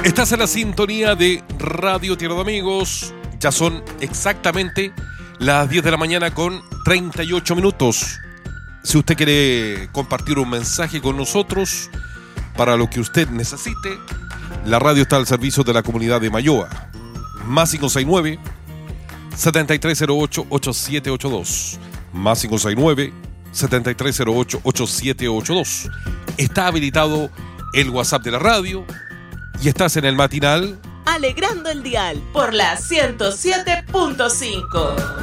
Estás en la sintonía de Radio Tierra de Amigos. Ya son exactamente las 10 de la mañana con 38 minutos. Si usted quiere compartir un mensaje con nosotros para lo que usted necesite, la radio está al servicio de la comunidad de Mayoa. Más 569 7308 8782. Más 569 7308 8782. Está habilitado el WhatsApp de la radio y estás en el matinal Alegrando el Dial por la 107.5.